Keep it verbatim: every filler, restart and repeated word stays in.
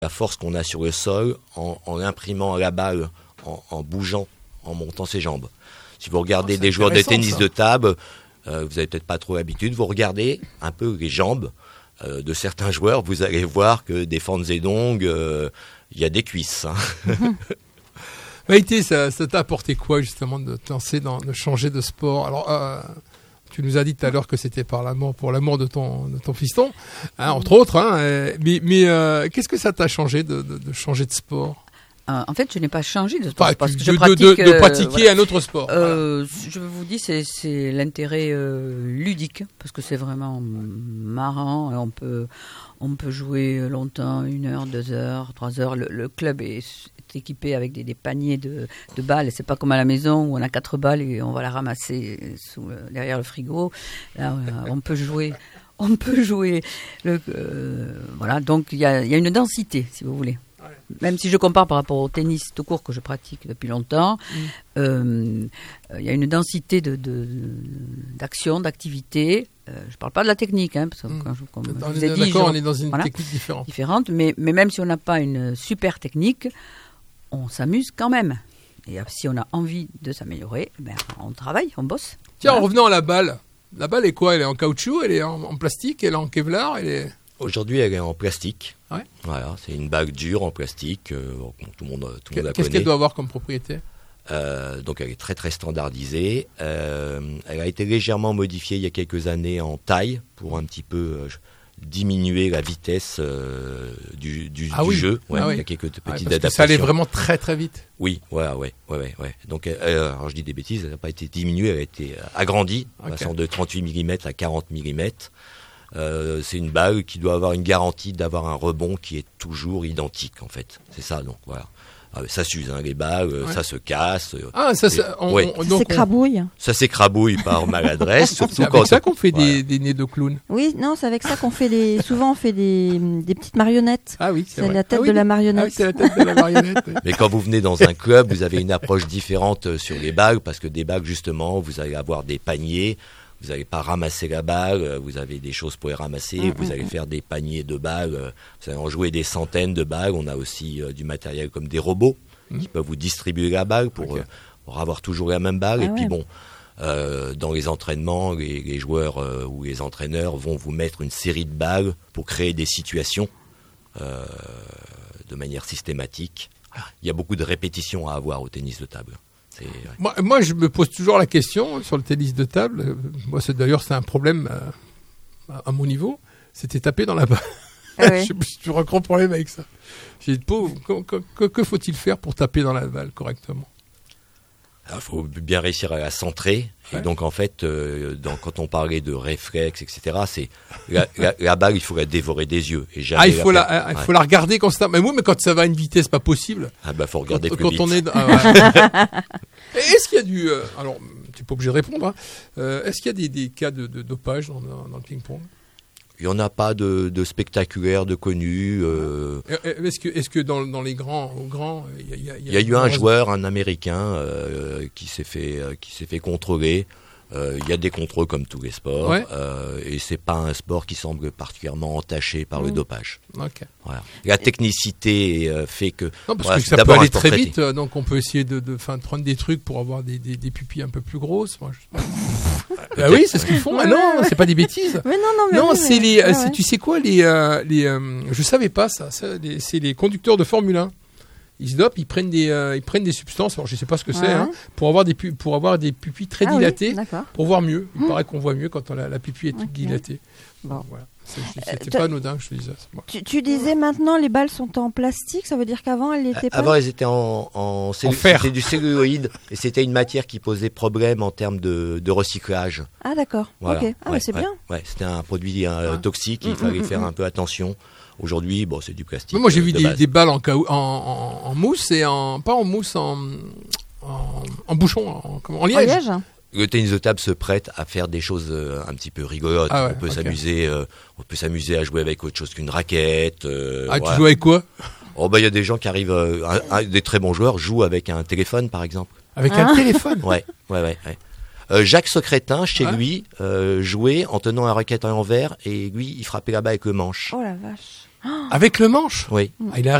la force qu'on a sur le sol en, en imprimant la balle, en, en bougeant, en montant ses jambes. Si vous regardez oh, des joueurs de tennis ça. de table, euh, vous n'avez peut-être pas trop l'habitude, vous regardez un peu les jambes euh, de certains joueurs, vous allez voir que des Fanzedong, il euh, y a des cuisses. Hein. Mmh. Maïté, ça, ça t'a apporté quoi justement de te lancer, dans, de changer de sport? Alors, euh, tu nous as dit tout à l'heure que c'était par l'amour, pour l'amour de ton, de ton fiston, hein, entre autres. Hein, mais mais euh, qu'est-ce que ça t'a changé de, de, de changer de sport? Euh, en fait, je n'ai pas changé de sport. Enfin, parce que de, je pratique, de, de, de pratiquer euh, voilà. un autre sport. Euh, voilà. Je vous dis, c'est, c'est l'intérêt euh, ludique, parce que c'est vraiment marrant. Et on peut, on peut jouer longtemps, une heure, deux heures, trois heures. Le, le club est équipé avec des, des paniers de, de balles. Et c'est pas comme à la maison où on a quatre balles et on va la ramasser sous le, derrière le frigo. Là, on peut jouer. On peut jouer. Le, euh, voilà. Donc il y a, y a une densité, si vous voulez. Même si je compare par rapport au tennis tout court que je pratique depuis longtemps, il mmh. euh, euh, y a une densité de, de, d'action, d'activité. Euh, je ne parle pas de la technique, hein, parce que mmh. quand je, comme on je vous est ai dit, d'accord, je, on est dans une voilà, technique différente. différente mais, mais même si on n'a pas une super technique, on s'amuse quand même. Et si on a envie de s'améliorer, ben, on travaille, on bosse. Tiens, voilà. En revenant à la balle, la balle est quoi? Elle est en caoutchouc, elle est en, en plastique, elle est en Kevlar, elle est... Aujourd'hui, elle est en plastique. Ouais. Voilà, c'est une bague dure en plastique. Euh, tout le monde, tout le monde la Qu'est-ce connaît. qu'elle doit avoir comme propriété? euh, Donc, elle est très très standardisée. Euh, elle a été légèrement modifiée il y a quelques années en taille pour un petit peu euh, diminuer la vitesse euh, du, du, ah du oui. jeu. Ouais, ah oui. il y a quelques petites ah, parce adaptations. Que ça allait vraiment très très vite. Oui, ouais, ouais, ouais, ouais, ouais. Donc, euh, alors je dis des bêtises, elle n'a pas été diminuée, elle a été agrandie, okay. Passant de trente-huit millimètres à quarante millimètres. Euh, c'est une bague qui doit avoir une garantie d'avoir un rebond qui est toujours identique en fait. C'est ça donc voilà. Ah, ça s'use hein, les bagues, ouais. Ça se casse. Ah ça, ça on, ouais. on, ça s'écrabouille. Ça s'écrabouille par maladresse. Surtout c'est avec quand ça qu'on fait voilà. des, des nez de clown. Oui, non, c'est avec ça qu'on fait les. Souvent on fait des, des petites marionnettes. Ah oui, c'est, c'est la tête ah oui, de la marionnette. Ah oui, c'est la tête de la marionnette. Oui. Mais quand vous venez dans un club, vous avez une approche différente sur les bagues parce que des bagues justement, vous allez avoir des paniers. Vous n'allez pas ramasser la balle, vous avez des choses pour les ramasser, mmh, vous mmh. allez faire des paniers de balles, vous allez en jouer des centaines de balles. On a aussi euh, du matériel comme des robots mmh. qui peuvent vous distribuer la balle pour, okay. euh, pour avoir toujours la même balle. Ah, et ouais. puis bon, euh, dans les entraînements, les, les joueurs euh, ou les entraîneurs vont vous mettre une série de balles pour créer des situations euh, de manière systématique. Il y a beaucoup de répétitions à avoir au tennis de table. C'est, ouais. moi, moi, je me pose toujours la question sur le tennis de table. Moi, c'est, d'ailleurs, c'est un problème euh, à mon niveau. C'était taper dans la balle. Ah oui. je j'ai toujours un grand problème avec ça. J'ai dit, pauvre, que, que, que faut-il faire pour taper dans la balle correctement? Il faut bien réussir à la centrer. Ouais. Et donc, en fait, euh, dans, quand on parlait de réflexes, et cetera, c'est la, la, la balle, il faut la dévorer des yeux. Et jamais ah, il faut la, la, la, ouais. faut la regarder constamment. Mais oui, mais quand ça va à une vitesse pas possible. Ah bah, faut regarder quand, plus quand vite. On est, ah, ouais. Est-ce qu'il y a du, euh, alors, tu n'es pas obligé de répondre. Hein, euh, est-ce qu'il y a des, des cas de, de dopage dans, dans le ping-pong? Il n'y en a pas de, de spectaculaire, de connu. Euh... Est-ce que, est-ce que dans, dans les grands, grands, il y a, y a, y a, y a eu un joueur, un Américain, euh, qui s'est fait, euh, qui s'est fait contrôler. Il euh, y a des contrôles comme tous les sports, ouais. euh, et c'est pas un sport qui semble particulièrement entaché par mmh. le dopage. Okay. Voilà. La technicité euh, fait que. Non, parce voilà, que ça peut aller très vite, euh, donc on peut essayer de, de, de prendre des trucs pour avoir des, des, des pupilles un peu plus grosses. Moi, je... bah oui, c'est ce qu'ils font. Ouais, ah non, c'est pas des bêtises. Mais non, non, mais non, oui, c'est mais... les. Ah, c'est, ouais. Tu sais quoi, les, euh, les. Euh, je savais pas ça. ça les, c'est les conducteurs de Formule un. Ils se dopent, ils prennent des, euh, ils prennent des substances. Alors je sais pas ce que c'est, ouais. hein, pour avoir des pu- pour avoir des pupilles très ah dilatées, oui, pour voir mieux. Il mmh. paraît qu'on voit mieux quand on a, la pupille est okay. dilatée. Bon. Voilà. C'est, c'était euh, pas anodin que je te disais. Tu, tu disais maintenant les balles sont en plastique, ça veut dire qu'avant elles n'étaient pas. Avant elles étaient en, en, cellu- en fer. C'était du celluloïde et c'était une matière qui posait problème en termes de, de recyclage. Ah d'accord. Voilà. Ok. Ah ouais, ouais, c'est ouais, bien. Ouais, c'était un produit euh, ouais. toxique. Il mmh, fallait mmh, faire mmh. un peu attention. Aujourd'hui, bon, c'est du plastique. Mais moi, j'ai euh, vu de des, base. des balles en, caou- en, en, en mousse et en pas en mousse, en, en, en bouchon, en, comment, en liège. En liège. Le tennis de table se prête à faire des choses euh, un petit peu rigolotes. Ah ouais, on peut okay. s'amuser, euh, on peut s'amuser à jouer avec autre chose qu'une raquette. Euh, ah, voilà. Tu joues avec quoi? Oh bah il y a des gens qui arrivent, euh, un, un, des très bons joueurs jouent avec un téléphone par exemple. Avec ah. un téléphone. Ouais, ouais, ouais. ouais. Euh, Jacques Secrétin, chez ouais. lui, euh, jouait en tenant la raquette à l'envers et lui, il frappait la balle avec le manche. Oh la vache. Avec le manche. Oui. Ah, il a